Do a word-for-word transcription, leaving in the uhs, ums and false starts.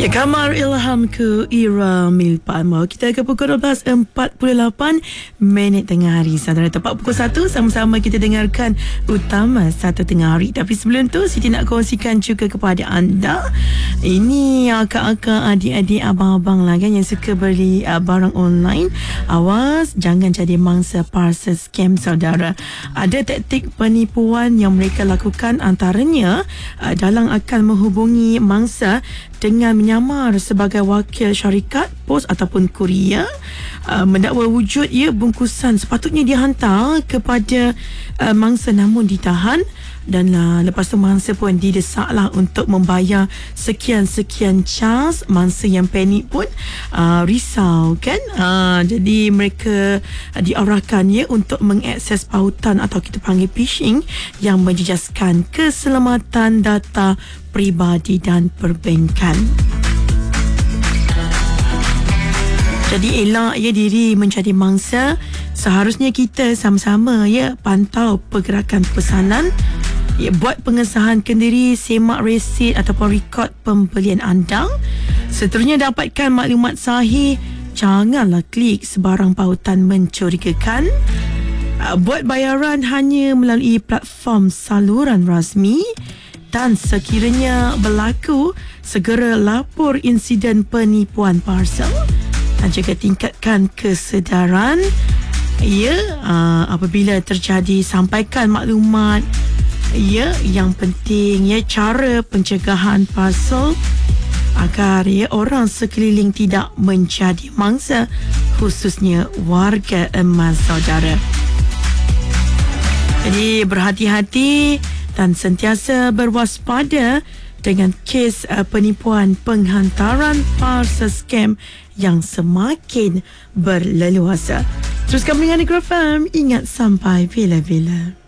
Ya, Kamar Ilhamku Ira Milpan. Kita ke pukul dua belas empat puluh lapan minit tengah hari. Saudara, tepat pukul satu sama-sama kita dengarkan Utama Satu Tengah Hari. Tapi sebelum tu, Siti nak kongsikan juga kepada anda. Ini akak-akak, adik-adik, abang-abang lah kan yang suka beli uh, barang online. Awas, jangan jadi mangsa parcel scam, saudara. Ada taktik penipuan yang mereka lakukan, antaranya uh, dalam akan menghubungi mangsa dengan menyamar sebagai wakil syarikat pos ataupun kurier, uh, mendakwa wujud ia bungkusan sepatutnya dihantar kepada uh, mangsa namun ditahan, dan uh, lepas tu mangsa pun didesaklah untuk membayar sekian-sekian cas. Mangsa yang panik pun uh, risau kan, uh, jadi mereka uh, diarahkan ya untuk mengakses pautan atau kita panggil phishing yang menjejaskan keselamatan data peribadi dan perbankan. Jadi elak ya diri menjadi mangsa. Seharusnya kita sama-sama ya pantau pergerakan pesanan, ya, buat pengesahan kendiri, semak resit ataupun rekod pembelian anda. Seterusnya, dapatkan maklumat sahih. Janganlah klik sebarang pautan mencurigakan. Buat bayaran hanya melalui platform saluran rasmi. Dan sekiranya berlaku, segera lapor insiden penipuan parcel dan juga tingkatkan kesedaran. Ya, uh, apabila terjadi, sampaikan maklumat. Ya, yang penting ya cara pencegahan parcel agar ya orang sekeliling tidak menjadi mangsa, khususnya warga emas, saudara. Jadi berhati-hati dan sentiasa berwaspada dengan kes uh, penipuan penghantaran parcel scam yang semakin berleluasa. Teruskan dengan Negeri F M, ingat sampai bila-bila.